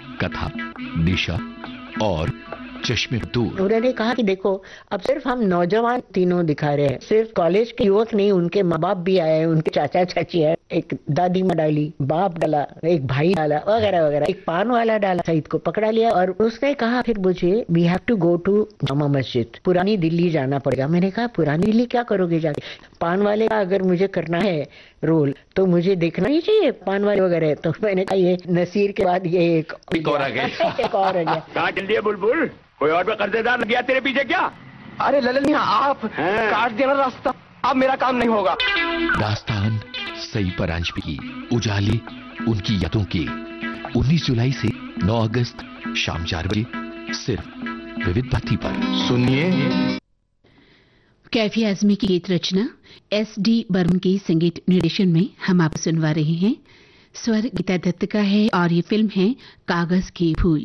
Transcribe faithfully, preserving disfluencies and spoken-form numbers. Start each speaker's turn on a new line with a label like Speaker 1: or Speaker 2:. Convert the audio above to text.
Speaker 1: कथा, निशा और चश्मे दूर।
Speaker 2: उन्होंने कहा कि देखो, अब सिर्फ हम नौजवान तीनों दिखा रहे हैं, सिर्फ कॉलेज के युवक नहीं, उनके माँ बाप भी आए, उनके चाचा चाची है, एक दादी माँ डाली, बाप डाला, एक भाई डाला, वगैरह वगैरह। एक पान वाला डाला, सईद को पकड़ा लिया और उसने कहा फिर मुझे we have to go to Jama Masjid, पुरानी दिल्ली जाना पड़ेगा। मैंने कहा पुरानी दिल्ली क्या करोगे जाके? पान वाले का अगर मुझे करना है रोल तो मुझे देखना ही चाहिए पान वाले वगैरह। तो मैंने कहा ये नसीर के बाद ये एक,
Speaker 3: एक और आ गया
Speaker 2: एक और आ गया।
Speaker 3: कहाँ चल दिया बुलबुल? कोई और भी कर्जेदार लग गया तेरे पीछे क्या?
Speaker 4: अरे ललन आप काट देना रास्ता, अब मेरा काम नहीं होगा।
Speaker 1: दास्तान सई परांजपे की उजाले उनकी यादों के उन्नीस जुलाई से नौ अगस्त शाम चार बजे सिर्फ विविध भारती पर।
Speaker 3: सुनिए,
Speaker 5: कैफी आजमी की गीत रचना एस डी बर्मन के संगीत निर्देशन में हम आप सुनवा रहे हैं। स्वर गीता दत्त का है और ये फिल्म है कागज की फूल।